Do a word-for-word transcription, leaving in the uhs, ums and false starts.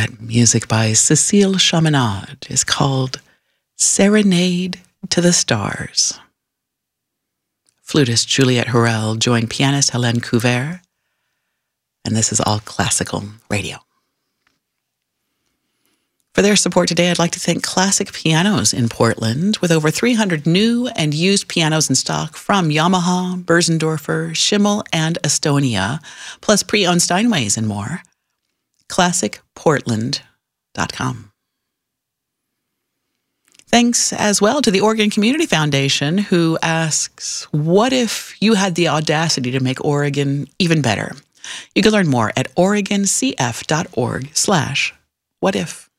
That music by Cécile Chaminade is called Serenade to the Stars. Flutist Juliette Hurrell joined pianist Helene Couvert, and this is All Classical Radio. For their support today, I'd like to thank Classic Pianos in Portland, with over three hundred new and used pianos in stock from Yamaha, Börsendorfer, Schimmel, and Estonia, plus pre-owned Steinways and more. classic portland dot com. Thanks as well to the Oregon Community Foundation, who asks, what if you had the audacity to make Oregon even better? You can learn more at oregon c f dot org slash what if.